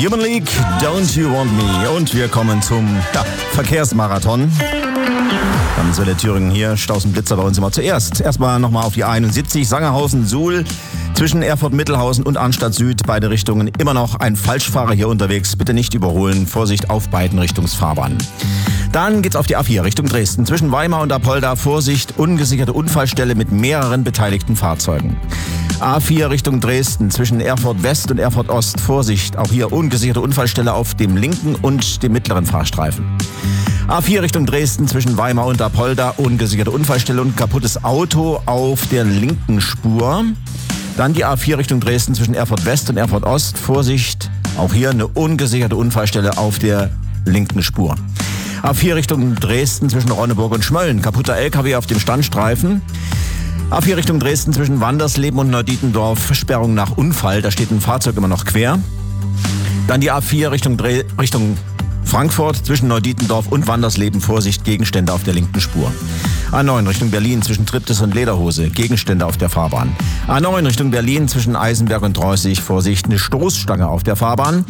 Human League, Don't You Want Me. Und wir kommen zum Verkehrsmarathon. Landeswelle Thüringen hier, Staus und Blitzer bei uns immer zuerst. Erstmal nochmal auf die 71, Sangerhausen-Suhl. Zwischen Erfurt-Mittelhausen und Arnstadt Süd, beide Richtungen immer noch ein Falschfahrer hier unterwegs. Bitte nicht überholen, Vorsicht auf beiden Richtungsfahrbahnen. Dann geht's auf die A4 Richtung Dresden. Zwischen Weimar und Apolda, Vorsicht, ungesicherte Unfallstelle mit mehreren beteiligten Fahrzeugen. A4 Richtung Dresden, zwischen Erfurt West und Erfurt Ost, Vorsicht, auch hier ungesicherte Unfallstelle auf dem linken und dem mittleren Fahrstreifen. A4 Richtung Dresden, zwischen Weimar und Apolda, ungesicherte Unfallstelle und kaputtes Auto auf der linken Spur. Dann die A4 Richtung Dresden zwischen Erfurt West und Erfurt Ost. Vorsicht, auch hier eine ungesicherte Unfallstelle auf der linken Spur. A4 Richtung Dresden zwischen Ronneburg und Schmölln. Kaputter LKW auf dem Standstreifen. A4 Richtung Dresden zwischen Wandersleben und Neudietendorf. Sperrung nach Unfall, da steht ein Fahrzeug immer noch quer. Dann die A4 Richtung Frankfurt zwischen Neudietendorf und Wandersleben. Vorsicht, Gegenstände auf der linken Spur. A9 Richtung Berlin zwischen Triptis und Lederhose. Gegenstände auf der Fahrbahn. A9 Richtung Berlin zwischen Eisenberg und Dreußig. Vorsicht, eine Stoßstange auf der Fahrbahn.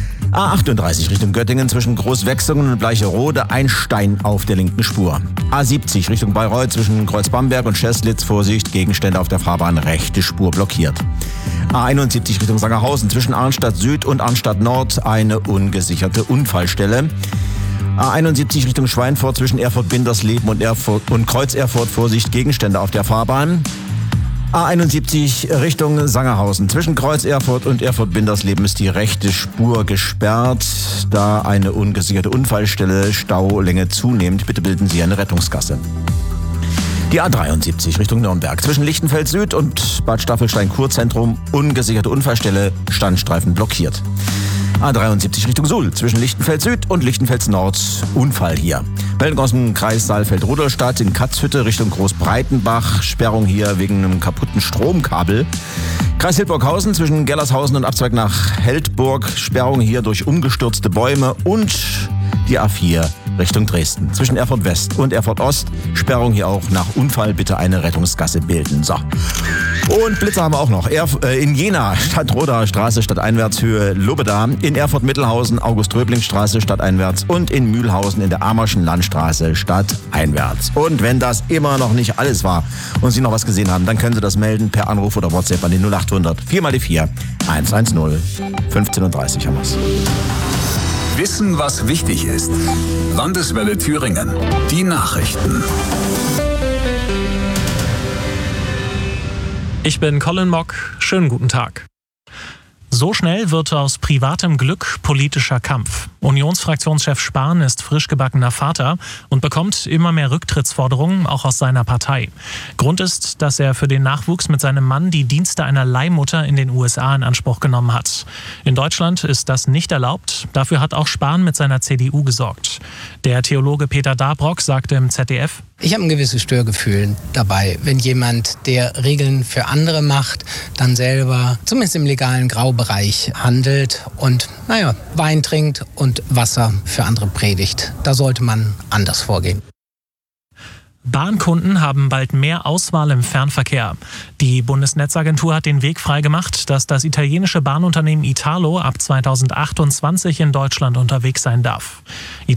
A38 Richtung Göttingen zwischen Großwechsungen und Bleicherode. Ein Stein auf der linken Spur. A70 Richtung Bayreuth zwischen Kreuzbamberg und Scheslitz. Vorsicht, Gegenstände auf der Fahrbahn. Rechte Spur blockiert. A71 Richtung Sangerhausen zwischen Arnstadt Süd und Arnstadt Nord. Eine ungesicherte Unfallstelle. A71 Richtung Schweinfurt zwischen Erfurt-Bindersleben und Kreuz Erfurt. Vorsicht, Gegenstände auf der Fahrbahn. A71 Richtung Sangerhausen. Zwischen Kreuz Erfurt und Erfurt-Bindersleben ist die rechte Spur gesperrt, da eine ungesicherte Unfallstelle, Staulänge zunehmend. Bitte bilden Sie eine Rettungsgasse. Die A73 Richtung Nürnberg. Zwischen Lichtenfeld Süd und Bad Staffelstein-Kurzentrum. Ungesicherte Unfallstelle, Standstreifen blockiert. A73 Richtung Suhl. Zwischen Lichtenfeld Süd und Lichtenfels Nord. Unfall hier. Meldung aus dem Kreis Saalfeld-Rudolstadt in Katzhütte Richtung Großbreitenbach. Sperrung hier wegen einem kaputten Stromkabel. Kreis Hildburghausen zwischen Gellershausen und Abzweig nach Heldburg. Sperrung hier durch umgestürzte Bäume. Und die A4 Richtung Dresden. Zwischen Erfurt West und Erfurt Ost. Sperrung hier auch nach Unfall. Bitte eine Rettungsgasse bilden. So. Und Blitzer haben wir auch noch. In Jena, Stadtroder Straße, stadteinwärts, Höhe Lobeda. In Erfurt-Mittelhausen, August-Röbling-Straße, stadteinwärts. Und in Mühlhausen in der Amerschen Landstraße, stadteinwärts. Und wenn das immer noch nicht alles war und Sie noch was gesehen haben, dann können Sie das melden per Anruf oder WhatsApp an den 0800 4x4 110. 15:30 haben wir's. Wissen, was wichtig ist. Landeswelle Thüringen. Die Nachrichten. Ich bin Colin Mock. Schönen guten Tag. So schnell wird aus privatem Glück politischer Kampf. Unionsfraktionschef Spahn ist frisch gebackener Vater und bekommt immer mehr Rücktrittsforderungen, auch aus seiner Partei. Grund ist, dass er für den Nachwuchs mit seinem Mann die Dienste einer Leihmutter in den USA in Anspruch genommen hat. In Deutschland ist das nicht erlaubt. Dafür hat auch Spahn mit seiner CDU gesorgt. Der Theologe Peter Dabrock sagte im ZDF: Ich habe ein gewisses Störgefühl dabei, wenn jemand, der Regeln für andere macht, dann selber zumindest im legalen Graubereich handelt und, Wein trinkt und Wasser für andere predigt. Da sollte man anders vorgehen. Bahnkunden haben bald mehr Auswahl im Fernverkehr. Die Bundesnetzagentur hat den Weg freigemacht, dass das italienische Bahnunternehmen Italo ab 2028 in Deutschland unterwegs sein darf.